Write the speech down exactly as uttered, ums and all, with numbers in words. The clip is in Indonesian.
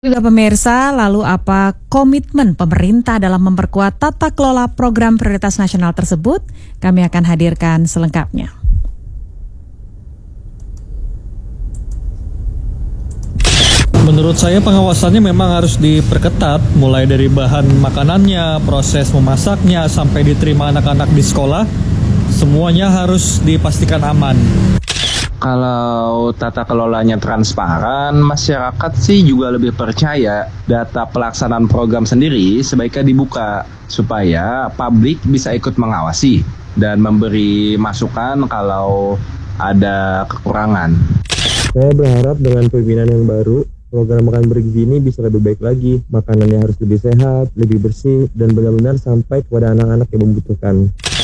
Juga pemirsa, lalu apa komitmen pemerintah dalam memperkuat tata kelola program prioritas nasional tersebut? Kami akan hadirkan selengkapnya. Menurut saya pengawasannya memang harus diperketat, mulai dari bahan makanannya, proses memasaknya, sampai diterima anak-anak di sekolah, semuanya harus dipastikan aman. Kalau tata kelolanya transparan, masyarakat sih juga lebih percaya. Data pelaksanaan program sendiri sebaiknya dibuka supaya publik bisa ikut mengawasi dan memberi masukan kalau ada kekurangan. Saya berharap dengan pimpinan yang baru, program makan bergizi ini bisa lebih baik lagi. Makanannya harus lebih sehat, lebih bersih, dan benar-benar sampai kepada anak-anak yang membutuhkan.